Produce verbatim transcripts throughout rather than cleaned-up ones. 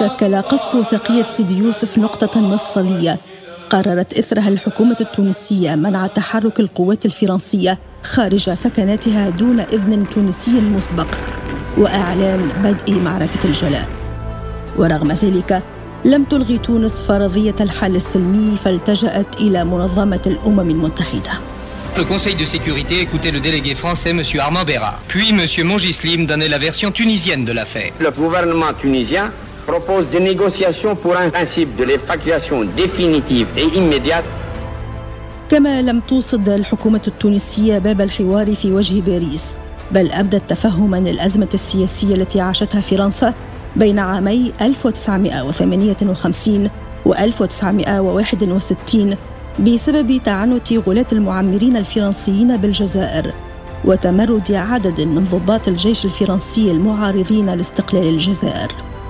شكل قصف ساقية سيدي يوسف نقطة مفصلية قررت إثرها الحكومة التونسية منع تحرك القوات الفرنسية خارج ثكناتها دون إذن تونسي مسبق وإعلان بدء معركة الجلاء. ورغم ذلك لم تلغي تونس فرضية الحل السلمي فالتجأت إلى منظمة الأمم المتحدة. Le Conseil de sécurité écoutait le délégué français M. Armand Béra. Puis M. Mongislim donnait la version tunisienne de l'affaire. Le gouvernement tunisien propose des négociations pour un principe de l'évacuation définitive et immédiate. كما لم توصد الحكومة التونسية باب الحوار في وجه باريس، بل أبدت تفهماً للأزمة السياسية التي عاشتها فرنسا بين عامي ألف وتسعمائة وثمانية وخمسين و ألف وتسعمائة وواحد وستين بسبب تعنت غلاة المعمرين الفرنسيين بالجزائر وتمرد عدد من ضباط الجيش الفرنسي المعارضين لاستقلال الجزائر.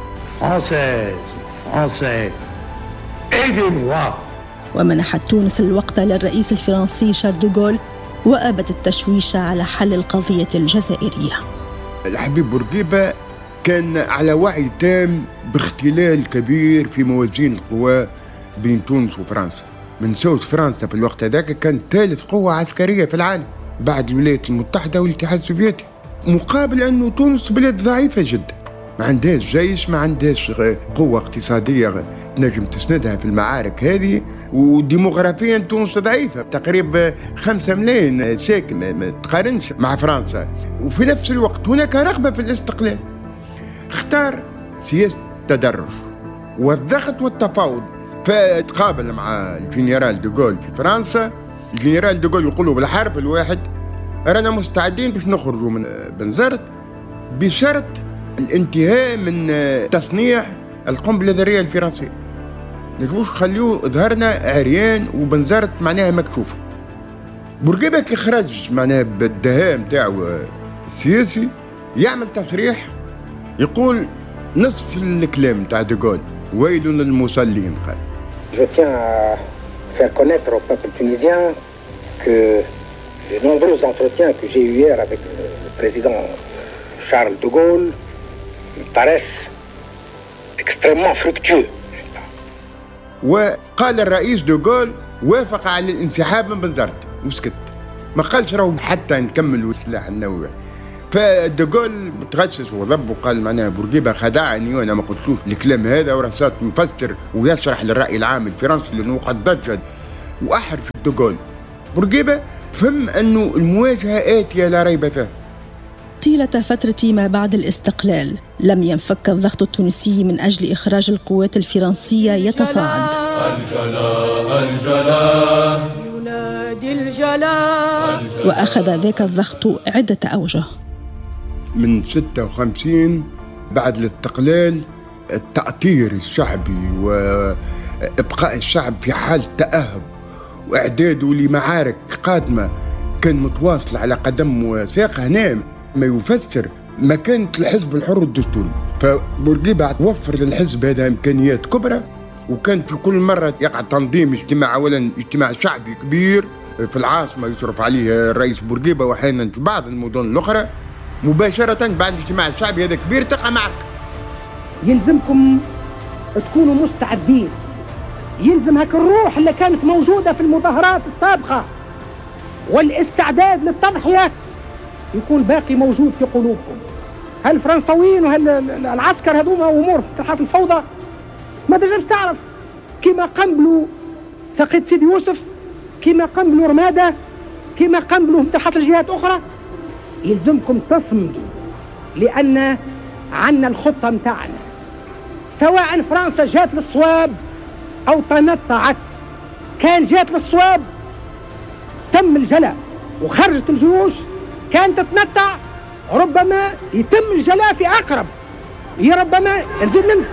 ومنحت تونس الوقت للرئيس الفرنسي شارل دوغول وأبت التشويش على حل القضية الجزائرية. الحبيب بورقيبة كان على وعي تام باختلال كبير في موازين القوى بين تونس وفرنسا. من سوس فرنسا في الوقت هذاك كانت ثالث قوة عسكرية في العالم بعد الولايات المتحدة والاتحاد السوفيتي، مقابل أنه تونس بلاد ضعيفة جدا، ما عندهاش جيش، ما عندهاش قوة اقتصادية تنجم تسندها في المعارك هذه، وديموغرافيا تونس ضعيفة تقريبا خمسة ملايين ساكن، ما تقارنش مع فرنسا. وفي نفس الوقت هناك رغبة في الاستقلال. اختار سياسة التدرج والضغط والتفاوض، فتقابل مع الجنرال دوغول في فرنسا. الجنرال دوغول يقولوا بالحرف الواحد رانا مستعدين باش نخرجوا من بنزرت بشرط الانتهاء من تصنيع القنبلة الذرية الفرنسية، نجوش خليوه ظهرنا عريان وبنزرت معناها مكشوفة. بورقيبة كي خرج معناها بالدهاء متاعو السياسي يعمل تصريح يقول نصف الكلام تاع دوغول ويل للمصلين. قال Je tiens à faire connaître au peuple tunisien que les nombreux entretiens que j'ai eus hier avec le président Charles de Gaulle me paraissent extrêmement fructueux. وقال الرئيس دوغول وافق على الانسحاب من بنزرت وسكت، ما قالش راهو حتى نكملوا السلاح النووي. فدوغول تغشش وضب وقال معناها بورقيبة خدعني وانا ما قلتلوش الكلام هذا، ورصات يفسر ويشرح للرأي العام الفرنسي لانه قد ضجد واحرج دوغول. بورقيبة فهم انه المواجهة آتية لا ريب فيها. طيلة فترة ما بعد الاستقلال لم ينفك الضغط التونسي من أجل إخراج القوات الفرنسية يتصاعد. الجلاء الجلاء ينادي الجلاء. وأخذ ذاك الضغط عدة أوجه. من ستة وخمسين بعد الاستقلال التأطير الشعبي وإبقاء الشعب في حال تأهب وإعداده لمعارك قادمة كان متواصل على قدم وساق. هنا ما يفسر مكانة الحزب الحر الدستوري، فبورقيبة وفر للحزب هذا إمكانيات كبرى، وكان في كل مرة يقع تنظيم اجتماع، أولا اجتماع شعبي كبير في العاصمة يشرف عليه الرئيس بورقيبة وأحيانا في بعض المدن الأخرى. مباشرة بعد الاجتماع الشعبي هذا كبير تقع معك. يلزمكم تكونوا مستعدين، يلزم هاك الروح اللي كانت موجودة في المظاهرات السابقة والاستعداد للتضحية يكون باقي موجود في قلوبكم. هالفرنساويين وهالعسكر هذوما أمور تحت الفوضى ما تجمش تعرف كما قنبلوا ثقيت سيدي يوسف، كما قنبلوا رمادة، كما قنبلوا تحت الجهات أخرى. يلزمكم تصمدوا لأن عنا الخطة متاعنا، سواء فرنسا جات للصواب أو تنطعت. كان جات للصواب تم الجلاء وخرجت الجيوش، كانت تتنطع ربما يتم الجلاء في أقرب، هي ربما نزيد نمشي.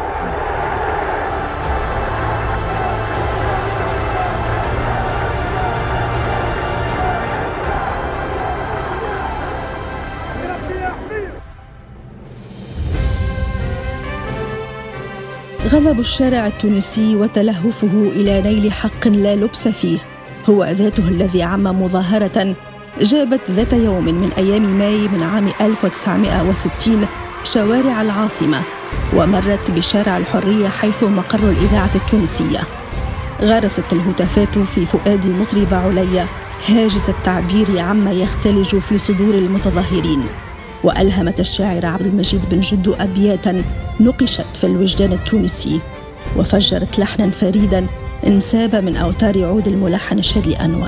غضب الشارع التونسي وتلهفه إلى نيل حق لا لبس فيه هو ذاته الذي عم مظاهرة جابت ذات يوم من أيام ماي من عام ألف وتسعمائة وستين شوارع العاصمة ومرت بشارع الحرية حيث مقر الإذاعة التونسية. غرست الهتافات في فؤاد المطربة عليا هاجس التعبير عما يختلج في صدور المتظاهرين، وألهمت الشاعر عبد المجيد بن جدو أبياتاً نقشت في الوجدان التونسي، وفجرت لحناً فريداً انساب من أوتار عود الملحن الشاذلي أنور.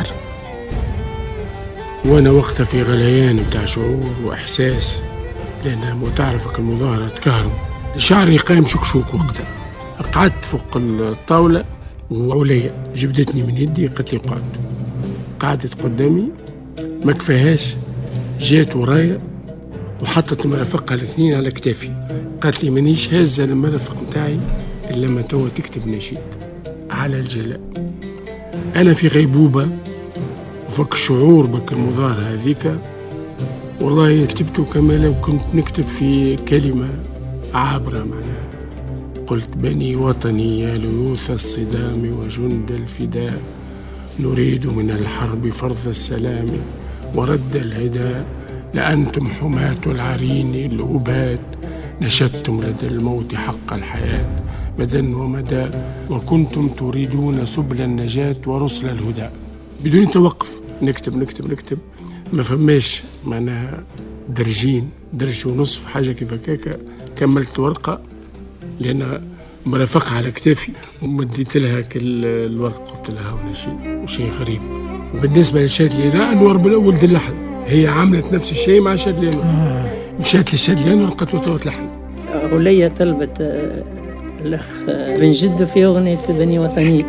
وأنا وقتها في غليان بتاع شعور وإحساس، لأن تعرفك المظاهرة تكهرب، شعري قايم شكشوك وقتها. قعدت فوق الطاولة وعليا جبدتني من يدي قالت لي قعد. قعدت قدامي ما كفاهاش، جات ورايا وحطت مرافقها الاثنين على كتافي، قالت لي مانيش هازة المرافق متاعي إلا ما توا تكتب نشيد على الجلاء. أنا في غيبوبة وفك الشعور بك المظاهرة هذيك، والله كتبته كما لو كنت نكتب في كلمة عابرة معناها. قلت بني وطني يا ليوث الصدام وجند الفداء، نريد من الحرب فرض السلام ورد العداء، لأنتم حماة العرين الأبات، نشدتم لدى الموت حق الحياة مدى ومدى، وكنتم تريدون سبل النجاة ورسل الهدى. بدون توقف نكتب نكتب نكتب، ما فماش معناها درجين درج ونصف حاجة كيف هكاك. كملت ورقة لأن مرافقها على كتافي ومديت لها كل الورق، قلت لها هنا شيء وشيء غريب. وبالنسبة للشاذلي لا أنور بالأول دي اللحن، هي عملت نفس الشيء مع شاذلي أنور. آه. مشات للشاذلي أنور قالت له تو تلحن. عليا طلبت الأخ بن جد في أغنية بني وطني،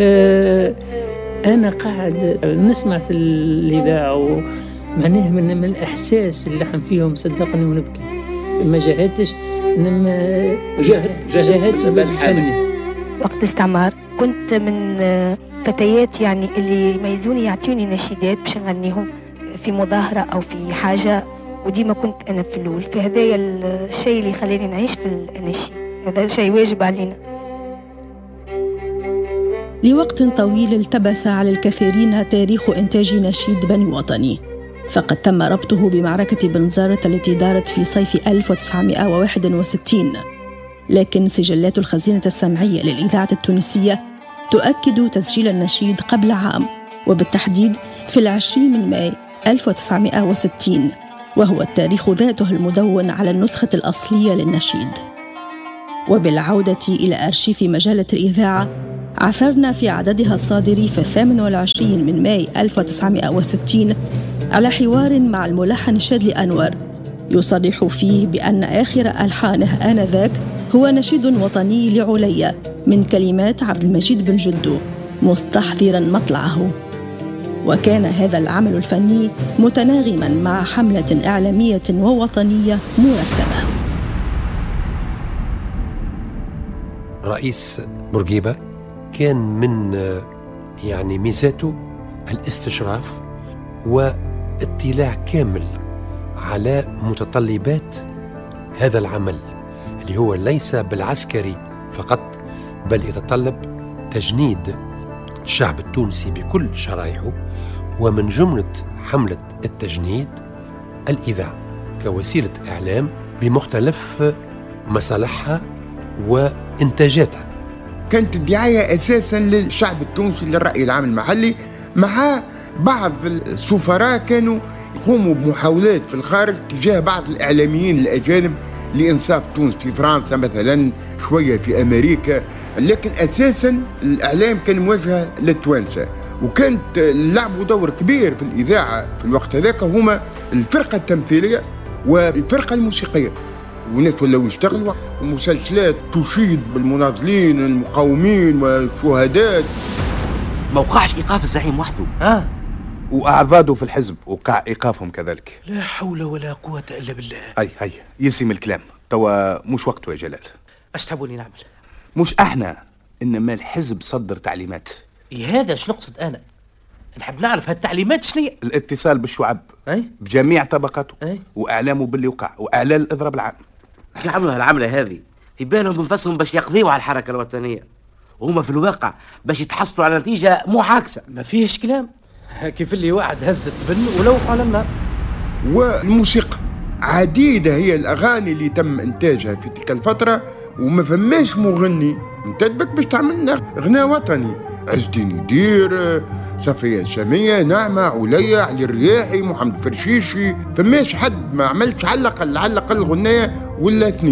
فأنا قاعد نسمع في الإذاعة معناه من, من الإحساس اللحن فيهم صدقني ونبكي. ما جاهدتش إنما جاهدت جاهدت بالفن. وقت الاستعمار كنت من فتيات يعني اللي يميزوني يعطوني نشيدات باش نغنيهم في مظاهرة أو في حاجة، وديما كنت أنا في الأول. فهذا الشيء اللي خلاني نعيش في النشيد، هذا شيء واجب علينا. لوقت طويل التبس على الكثيرين تاريخ إنتاج نشيد بني وطني، فقد تم ربطه بمعركة بنزرت التي دارت في صيف ألف وتسعمائة وواحد وستين، لكن سجلات الخزينة السمعية للإذاعة التونسية تؤكد تسجيل النشيد قبل عام، وبالتحديد في العشرين من ماي ألف وتسعمائة وستين، وهو التاريخ ذاته المدون على النسخة الأصلية للنشيد. وبالعودة إلى أرشيف مجلة الإذاعة، عثرنا في عددها الصادر في الثامن والعشرين من ماي ألف وتسعمائة وستين على حوار مع الملحن الشاذلي أنور يصرح فيه بأن آخر ألحانه آنذاك هو نشيد وطني لعليا من كلمات عبد المجيد بن جدو مستحضراً مطلعه. وكان هذا العمل الفني متناغماً مع حملة إعلامية ووطنية مرتبة. رئيس بورقيبة كان من يعني ميزاته الاستشراف واطلاع كامل على متطلبات هذا العمل اللي هو ليس بالعسكري فقط، بل يتطلب تجنيد الشعب التونسي بكل شرائحه. ومن جملة حملة التجنيد الإذاعة كوسيلة إعلام بمختلف مصالحها وإنتاجاتها. كانت الدعاية أساساً للشعب التونسي للرأي العام المحلي، مع بعض السفراء كانوا يقوموا بمحاولات في الخارج تجاه بعض الإعلاميين الأجانب لإنصاف تونس في فرنسا مثلاً، شوية في أمريكا، لكن أساساً الإعلام كان موجه للتوانسة. وكانت لعبوا دور كبير في الإذاعة في الوقت هذاك هما الفرقة التمثيلية والفرقة الموسيقية، والناس ولاو يشتغلوا ومسلسلات تشيد بالمناضلين المقاومين والشهداء. ما وقعش إيقاف الزعيم وحده، ها وأعضاده في الحزب وقع إيقافهم كذلك. لا حول ولا قوة إلا بالله. أي هي يسمي الكلام توا مش وقته يا جلال. اش تحبوني نعمل؟ مش احنا، انما الحزب صدر تعليمات. إيه هذا شنو نقصد انا؟ نحب نعرف هالتعليمات شنو؟ الاتصال بالشعب أي؟ بجميع طبقاته أي؟ واعلامه باللي وقع واعلان الاضراب العام. كي عملوا هالعمله هذه في بالهم بنفسهم باش يقضيوا على الحركه الوطنيه، وهما في الواقع باش يتحصلوا على نتيجه معاكسه. ما فيهش كلام، كيف اللي واحد هزت بن ولو على النار. والموسيقى عديدة هي الأغاني اللي تم إنتاجها في تلك الفترة، وما فماش مغني انتدبك باش تعملنا غناء وطني. عز الدين يدير، صفية الشامية، نعمة، عليا، علي الرياحي، محمد فرشيشي، فماش حد ما عملش على الأقل على الأقل غناية ولا اثنين.